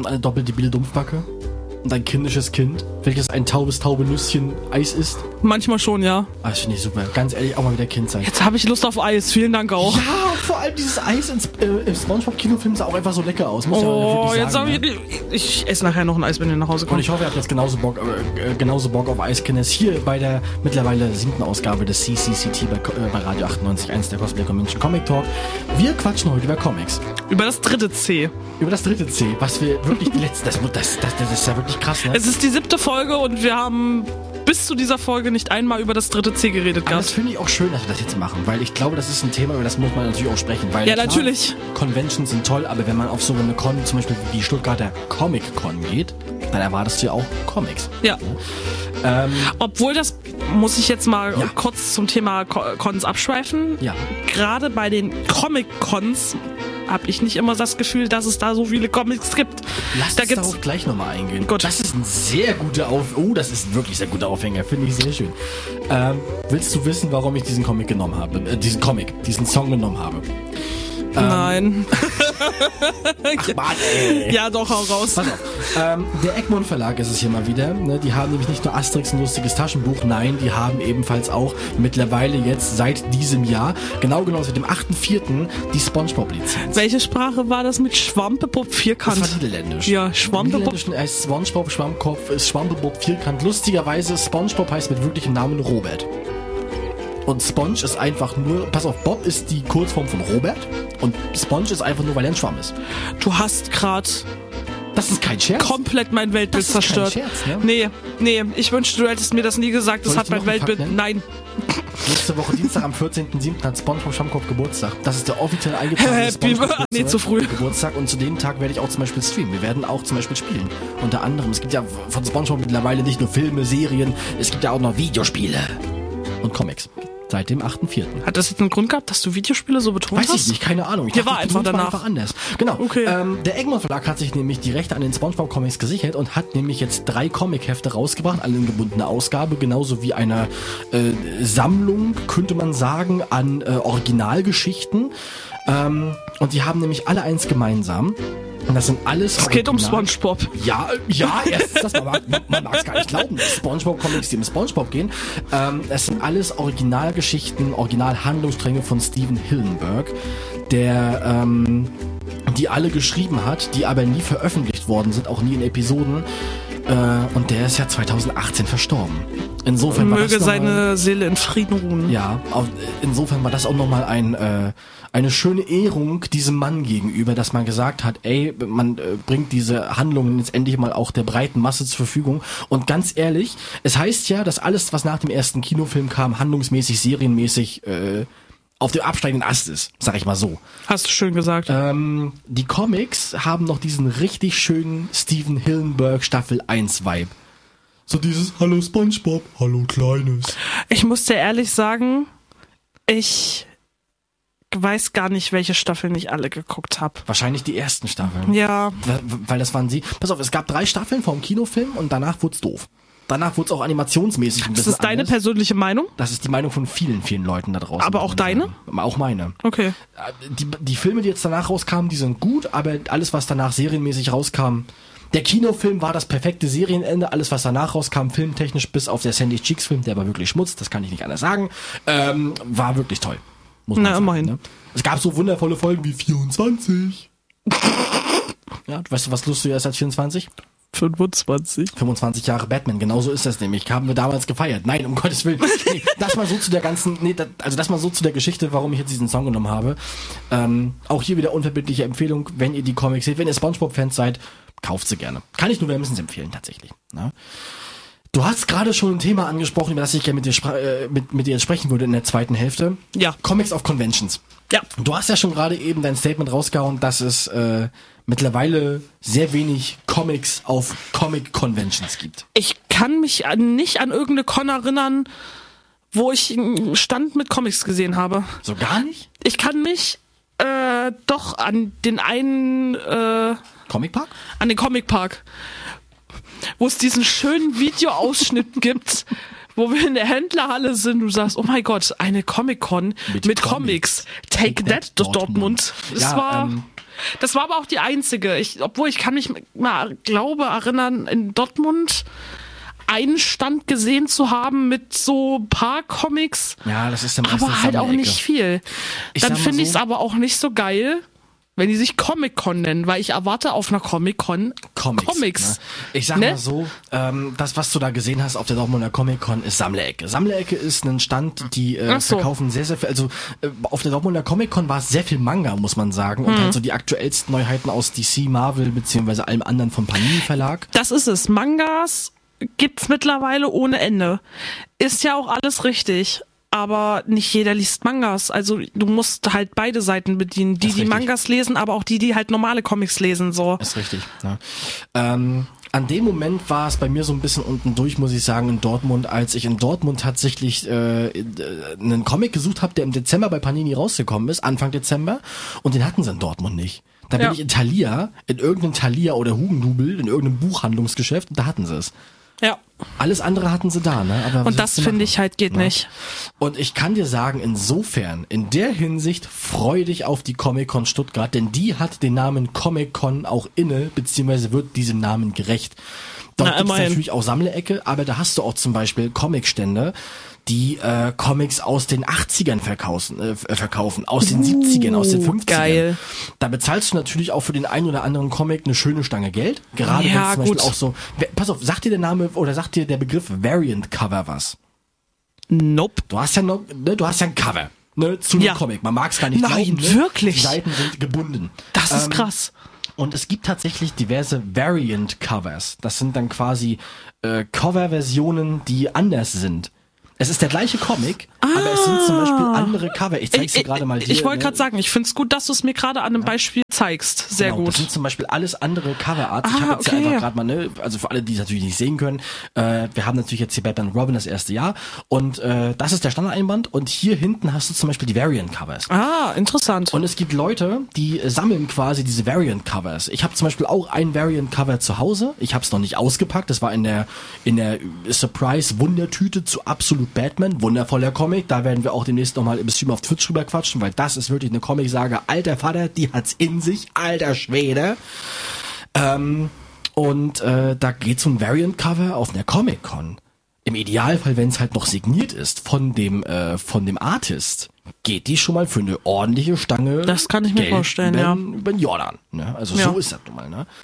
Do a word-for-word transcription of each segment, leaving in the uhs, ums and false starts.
und eine doppeldebile Dumpfbacke und ein kindisches Kind, welches ein taubes taube Nüsschen Eis isst. Manchmal schon, ja. Ah, das finde ich super. Ganz ehrlich, auch mal wieder Kind sein. Jetzt habe ich Lust auf Eis. Vielen Dank auch. Ja, vor allem dieses Eis ins, äh, im SpongeBob-Kinofilm sah auch einfach so lecker aus. Muss oh, ja jetzt habe ich... Ich, ich esse nachher noch ein Eis, wenn ihr nach Hause kommt. Und ich hoffe, ihr habt jetzt genauso Bock, äh, genauso Bock auf Eiskinders hier bei der mittlerweile siebten Ausgabe des C C C T bei, äh, bei Radio achtundneunzig Komma eins der Cosplay Convention Comic Talk. Wir quatschen heute über Comics. Über das dritte C. Über das dritte C, was wir wirklich die letzte... Das, das, das, das ist ja wirklich krass, ne? Es ist die siebte Folge und wir haben bis zu dieser Folge nicht einmal über das dritte C geredet. Aber das finde ich auch schön, dass wir das jetzt machen, weil ich glaube, das ist ein Thema, über das muss man natürlich auch sprechen. Weil ja, klar, natürlich. Conventions sind toll, aber wenn man auf so eine Con, zum Beispiel wie die Stuttgarter Comic-Con geht, dann erwartest du ja auch Comics. Ja. Ähm, Obwohl, das muss ich jetzt mal ja. kurz zum Thema Cons abschweifen. Ja. Gerade bei den Comic-Cons habe ich nicht immer das Gefühl, dass es da so viele Comics gibt. Lass da uns gibt's darauf gleich nochmal eingehen. Gut. Das ist ein sehr guter Auf... Oh, das ist ein wirklich sehr guter Aufhänger. Finde ich sehr schön. Ähm, willst du wissen, warum ich diesen Comic genommen habe? Äh, diesen Comic, diesen Song genommen habe? Nein. Ach Mann, ey. Ja, doch, hau raus. Pass auf. Ähm, der Egmont Verlag ist es hier mal wieder. Ne? Die haben nämlich nicht nur Asterix ein lustiges Taschenbuch, nein, die haben ebenfalls auch mittlerweile jetzt seit diesem Jahr, genau genommen seit dem achten vierten die SpongeBob-Lizenz. Welche Sprache war das mit Schwampebob Vierkant? Das war Niederländisch. Ja, Schwampebob. Niederländischen heißt SpongeBob, Schwammkopf, ist Schwampebob Vierkant. Lustigerweise, SpongeBob heißt mit wirklichem Namen Robert. Und Sponge ist einfach nur, pass auf, Bob ist die Kurzform von Robert und Sponge ist einfach nur, weil er ein Schwamm ist. Du hast gerade Das ist kein Scherz. komplett mein Weltbild Das ist zerstört. kein Scherz, ne? Nee, nee, ich wünschte, du hättest mir das nie gesagt. Das Soll ich hat dir mein noch einen Weltbild... Fakt nennen? Nein. Nächste Woche Dienstag am vierzehnten siebten hat SpongeBob Schwammkopf Geburtstag. Das ist der offiziell eingetragene Happy SpongeBob Nee, zu früh. Geburtstag und zu dem Tag werde ich auch zum Beispiel streamen. Wir werden auch zum Beispiel spielen. Unter anderem, es gibt ja von SpongeBob mittlerweile nicht nur Filme, Serien, es gibt ja auch noch Videospiele und Comics. Seit dem achten vierten Hat das jetzt einen Grund gehabt, dass du Videospiele so betont Weiß hast? ich nicht, keine Ahnung. Ich Der dachte, war ich einfach benutze mal danach. einfach anders. Genau. Okay. Ähm, der Egmont Verlag hat sich nämlich die Rechte an den SpongeBob Comics gesichert und hat nämlich jetzt drei Comic-Hefte rausgebracht, alle in gebundener Ausgabe, genauso wie eine äh, Sammlung, könnte man sagen, an äh, Originalgeschichten. Ähm, und die haben nämlich alle eins gemeinsam. Und das sind alles... Es geht um Original- SpongeBob. Ja, ja, erstens das, man mag man mag es gar nicht glauben, dass SpongeBob-Comics, die um SpongeBob gehen. Ähm, es sind alles Originalgeschichten, Originalhandlungsstränge von Steven Hillenburg, der ähm, die alle geschrieben hat, die aber nie veröffentlicht worden sind, auch nie in Episoden. Äh, und der ist ja zweitausendachtzehn verstorben. Insofern war Möge das noch seine mal, Seele in Frieden ruhen. ja, auf, insofern war das auch nochmal ein, äh, eine schöne Ehrung diesem Mann gegenüber, dass man gesagt hat, ey, man äh, bringt diese Handlungen jetzt endlich mal auch der breiten Masse zur Verfügung. Und ganz ehrlich, es heißt ja, dass alles, was nach dem ersten Kinofilm kam, handlungsmäßig, serienmäßig äh, auf dem absteigenden Ast ist, sag ich mal so. Hast du schön gesagt. Ähm, die Comics haben noch diesen richtig schönen Steven Hillenburg Staffel eins Vibe. So dieses Hallo SpongeBob, hallo Kleines. Ich muss dir ehrlich sagen, ich weiß gar nicht, welche Staffeln ich alle geguckt habe. Wahrscheinlich die ersten Staffeln. Ja. Weil, weil das waren sie. Pass auf, es gab drei Staffeln vom Kinofilm und danach wurde es doof. Danach wurde es auch animationsmäßig ein Das bisschen ist deine anders. persönliche Meinung? Das ist die Meinung von vielen, vielen Leuten da draußen. Aber auch deine? Auch meine. Okay. Die, die Filme, die jetzt danach rauskamen, die sind gut, aber alles, was danach serienmäßig rauskam, der Kinofilm war das perfekte Serienende, alles, was danach rauskam, filmtechnisch, bis auf der Sandy Cheeks Film, der war wirklich Schmutz, das kann ich nicht anders sagen, ähm, war wirklich toll. Muss man Na, sagen, immerhin. Ne? Es gab so wundervolle Folgen wie vierundzwanzig. Ja, weißt du, was lustig ist als vierundzwanzig? fünfundzwanzig. fünfundzwanzig Jahre Batman, genauso ist das nämlich. Haben wir damals gefeiert. Nein, um Gottes Willen. Nee, das mal so zu der ganzen, nee, das, also das mal so zu der Geschichte, warum ich jetzt diesen Song genommen habe. Ähm, auch hier wieder unverbindliche Empfehlung, wenn ihr die Comics seht, wenn ihr SpongeBob-Fans seid, kauft sie gerne. Kann ich nur wärmstens empfehlen, tatsächlich. Ne? Du hast gerade schon ein Thema angesprochen, über das ich gerne mit dir, spra- äh, mit, mit dir jetzt sprechen würde in der zweiten Hälfte. Ja. Comics auf Conventions. Ja. Du hast ja schon gerade eben dein Statement rausgehauen, dass es äh, mittlerweile sehr wenig Comics auf Comic-Conventions gibt. Ich kann mich an, nicht an irgendeine Con erinnern, wo ich einen Stand mit Comics gesehen habe. So gar nicht? Ich kann mich äh, doch an den einen, äh, Comic Park? an den Comic Park, wo es diesen schönen Videoausschnitt gibt, wo wir in der Händlerhalle sind, du sagst, oh mein Gott, eine Comic-Con mit, Mit Comics. Comics. Take, Take that, that, Dortmund. Dortmund. Das Ja, war... ähm, Das war aber auch die einzige. Ich, obwohl ich kann mich mal, glaube, erinnern, in Dortmund einen Stand gesehen zu haben mit so ein paar Comics. Ja, das ist dann meistens aber halt auch Sammelecke. nicht viel. Ich Dann sag mal finde ich es so- aber auch nicht so geil, wenn die sich Comic-Con nennen, weil ich erwarte auf einer Comic-Con Comics. Comics. Ne? Ich sag Ne? mal so, ähm, das, was du da gesehen hast auf der Dortmunder Comic-Con, ist Sammlerecke. Sammlerecke ist ein Stand, die äh, Ach so. verkaufen sehr, sehr viel. Also äh, auf der Dortmunder Comic-Con war es sehr viel Manga, muss man sagen. Und Mhm. halt so die aktuellsten Neuheiten aus D C, Marvel, beziehungsweise allem anderen vom Panini Verlag. Das ist es. Mangas gibt's mittlerweile ohne Ende. Ist ja auch alles richtig. Aber nicht jeder liest Mangas. Also du musst halt beide Seiten bedienen. Die, ist die richtig. Mangas lesen, aber auch die, die halt normale Comics lesen. So. Ist richtig. Ne? Ähm, an dem Moment war es bei mir so ein bisschen unten durch, muss ich sagen, in Dortmund, als ich in Dortmund tatsächlich äh, äh, einen Comic gesucht habe, der im Dezember bei Panini rausgekommen ist, Anfang Dezember, und den hatten sie in Dortmund nicht. Da bin Ja. ich in Thalia, in irgendeinem Thalia oder Hugendubel, in irgendeinem Buchhandlungsgeschäft, und da hatten sie es. Ja. Alles andere hatten sie da, ne? Aber was Und das willst du finde machen? ich halt geht Ne? nicht. Und ich kann dir sagen, insofern, in der Hinsicht, freu dich auf die Comic-Con Stuttgart, denn die hat den Namen Comic-Con auch inne, beziehungsweise wird diesem Namen gerecht. Dort Na, gibt es immerhin. natürlich auch Sammlerecke, aber da hast du auch zum Beispiel Comicstände, die äh, Comics aus den achtzigern verkaufen, äh, verkaufen, aus den siebzigern, aus den fünfzigern. geil. Da bezahlst du natürlich auch für den einen oder anderen Comic eine schöne Stange Geld. Gerade Ja, wenn es zum Beispiel gut. auch so, wer- pass auf, sagt dir der Name oder sagt dir der Begriff Variant Cover was? Nope. Du hast ja noch, ne, du hast ja ein Cover, ne, zu einem Ja. Comic. Man mag es gar nicht Nein, glauben, ne? wirklich? Die Seiten sind gebunden. Das ist Ähm, krass. Und es gibt tatsächlich diverse Variant Covers. Das sind dann quasi äh, Cover-Versionen, die anders sind. Es ist der gleiche Comic, aber es sind zum Beispiel andere Cover. Ich zeig's dir Ich, gerade mal ich, dir. ich wollte ne? gerade sagen, ich finde es gut, dass du es mir gerade an einem Beispiel zeigst. Sehr Genau, Das gut. sind zum Beispiel alles andere Coverarts. Ah, ich habe jetzt okay. hier einfach gerade mal, ne, also für alle, die es natürlich nicht sehen können, äh, wir haben natürlich jetzt hier Batman und Robin das erste Jahr und äh, das ist der Standardeinband und hier hinten hast du zum Beispiel die Variant-Covers. Ah, interessant. Und es gibt Leute, die äh, sammeln quasi diese Variant-Covers. Ich habe zum Beispiel auch ein Variant-Cover zu Hause. Ich habe es noch nicht ausgepackt. Das war in der in der Surprise-Wundertüte zu Absolute Batman. Wundervoller Comic. Da werden wir auch demnächst nochmal im Stream auf Twitch drüber quatschen, weil das ist wirklich eine Comic-Sage. Alter Vater, die hat's in sich. Alter Schwede. Ähm, und äh, da geht's um ein Variant-Cover auf einer Comic-Con. Im Idealfall, wenn es halt noch signiert ist von dem äh, von dem Artist, geht die schon mal für eine ordentliche Stange. Das kann ich mir Geld vorstellen, über, ja. über den Jordan. Ne? Also Ja. so ist das nun mal. Ne?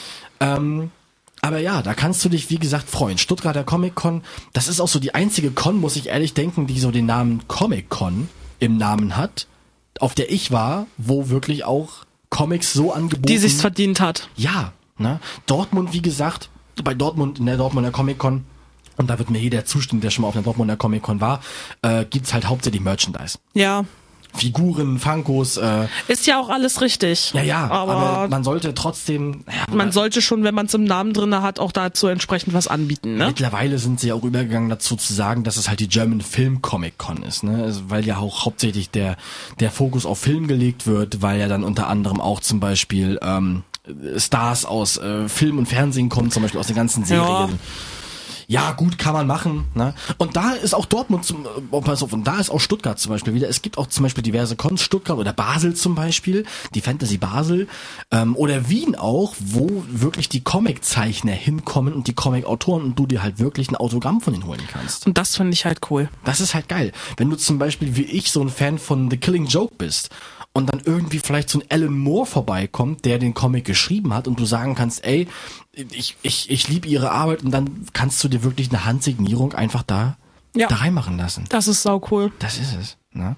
Ähm, aber ja, da kannst du dich, wie gesagt, freuen. Stuttgarter Comic-Con, das ist auch so die einzige Con, muss ich ehrlich denken, die so den Namen Comic-Con im Namen hat, auf der ich war, wo wirklich auch Comics so angeboten... Die sich's verdient hat. Ja, ne? Dortmund, wie gesagt, bei Dortmund, in der Dortmunder Comic-Con, und da wird mir jeder zustimmen, der schon mal auf der Dortmunder Comic-Con war, äh, gibt's halt hauptsächlich Merchandise. Ja. Figuren, Funkos, äh, Ist ja auch alles richtig. ja, ja, aber, aber, man sollte trotzdem, ja, man sollte schon, wenn man es im Namen drinne hat, auch dazu entsprechend was anbieten, ne? mittlerweile sind sie auch übergegangen dazu zu sagen, dass es halt die German Film Comic Con ist, ne? Also, weil ja auch hauptsächlich der der Fokus auf Film gelegt wird, weil ja dann unter anderem auch zum Beispiel ähm, Stars aus äh, Film und Fernsehen kommen, zum Beispiel aus den ganzen Serien. Ja. Ja, gut, kann man machen. Ne? Und da ist auch Dortmund zum, äh, pass auf, und da ist auch Stuttgart zum Beispiel wieder. Es gibt auch zum Beispiel diverse Cons, Stuttgart oder Basel zum Beispiel, die Fantasy Basel, ähm, oder Wien auch, wo wirklich die Comiczeichner hinkommen und die Comic-Autoren und du dir halt wirklich ein Autogramm von ihnen holen kannst. Und das finde ich halt cool. Das ist halt geil. Wenn du zum Beispiel wie ich so ein Fan von The Killing Joke bist und dann irgendwie vielleicht so ein Alan Moore vorbeikommt, der den Comic geschrieben hat und du sagen kannst, ey, ich, ich, ich liebe ihre Arbeit und dann kannst du dir wirklich eine Handsignierung einfach da, Ja. da reinmachen lassen. Das ist sau cool. Das ist es. Ne?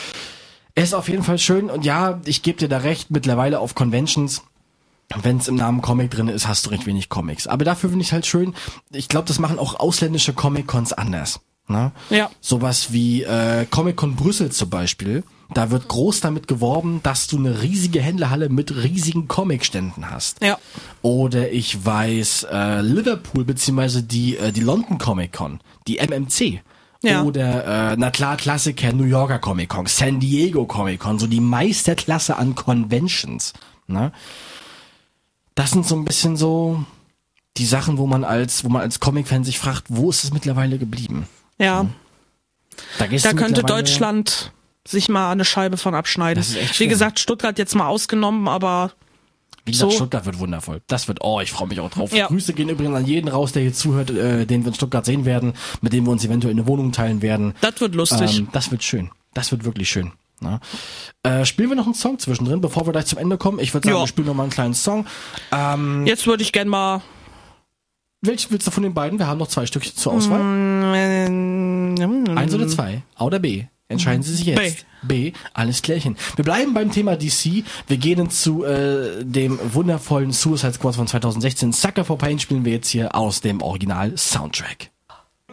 Es ist auf jeden Fall schön und ja, ich gebe dir da recht, mittlerweile auf Conventions, wenn es im Namen Comic drin ist, hast du recht wenig Comics. Aber dafür finde ich halt schön, ich glaube, das machen auch ausländische Comic-Cons anders. Ne? Ja. Sowas wie äh, Comic-Con Brüssel zum Beispiel. Da wird groß damit geworben, dass du eine riesige Händlerhalle mit riesigen Comicständen hast. Ja. Oder ich weiß, äh, Liverpool beziehungsweise die äh, die London Comic Con, die M M C. Ja. Oder, äh, na klar, Klassiker, New Yorker Comic Con, San Diego Comic Con, so die Meisterklasse an Conventions. Ne? Das sind so ein bisschen so die Sachen, wo man als, wo man als Comic-Fan sich fragt, wo ist es mittlerweile geblieben? Ja. Da, gehst Da du könnte mittlerweile- Deutschland sich mal eine Scheibe von abschneiden. Das ist echt Wie schön. gesagt, Stuttgart jetzt mal ausgenommen, aber Wie gesagt, so. Stuttgart wird wundervoll. Das wird, oh, ich freue mich auch drauf. Ja. Grüße gehen übrigens an jeden raus, der hier zuhört, äh, den wir in Stuttgart sehen werden, mit dem wir uns eventuell eine Wohnung teilen werden. Das wird lustig. Ähm, das wird schön. Das wird wirklich schön. Na? Äh, spielen wir noch einen Song zwischendrin, bevor wir gleich zum Ende kommen? Ich würde sagen, Ja. wir spielen noch mal einen kleinen Song. Ähm, Jetzt würde ich gern mal welchen willst du von den beiden? Wir haben noch zwei Stückchen zur Auswahl. Eins oder zwei? A oder B? Entscheiden Sie sich jetzt. B. B. Alles klärchen. Wir bleiben beim Thema D C. Wir gehen zu äh, dem wundervollen Suicide Squad von zwanzig sechzehn. Sucker for Pain spielen wir jetzt hier aus dem Original-Soundtrack.